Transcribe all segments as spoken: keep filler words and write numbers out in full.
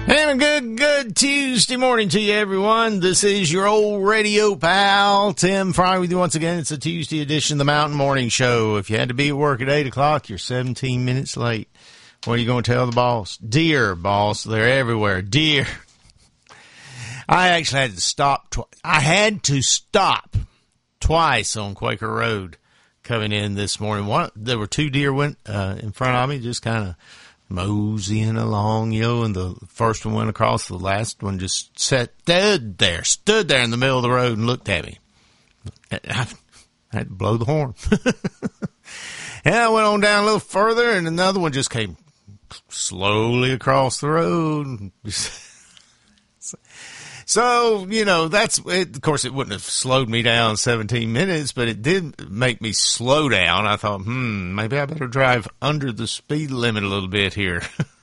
And a good, good Tuesday morning to you, everyone. This is your old radio pal, Tim Fry, with you once again. It's a Tuesday edition of the Mountain Morning Show. If you had to be at work at eight o'clock, you're seventeen minutes late. What are you going to tell the boss? Deer, boss. They're everywhere. Deer. I actually had to stop. Tw- I had to stop twice on Quaker Road coming in this morning. One, there were two deer went uh, in front of me, just kind of moseying along, you know, and the first one went across, the last one just sat stood there, stood there in the middle of the road and looked at me. I had to blow the horn. And I went on down a little further, and another one just came slowly across the road. So, you know, that's, it, of course, it wouldn't have slowed me down seventeen minutes, but it did make me slow down. I thought, hmm, maybe I better drive under the speed limit a little bit here.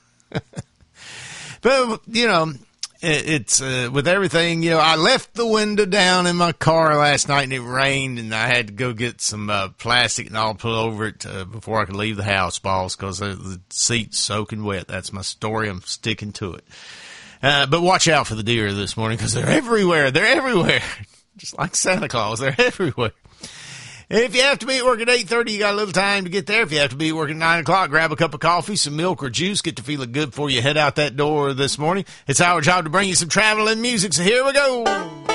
But, you know, it, it's, uh, with everything, you know, I left the window down in my car last night and it rained and I had to go get some uh, plastic and I'll put over it uh, before I could leave the house, boss, because the, the seat's soaking wet. That's my story. I'm sticking to it. Uh, but watch out for the deer this morning because they're everywhere. They're everywhere. Just like Santa Claus. They're everywhere. If you have to be at work at eight thirty, you got a little time to get there. If you have to be at work at nine o'clock, grab a cup of coffee, some milk or juice, get to feeling good before you head out that door this morning. It's our job to bring you some travel and music, so here we go.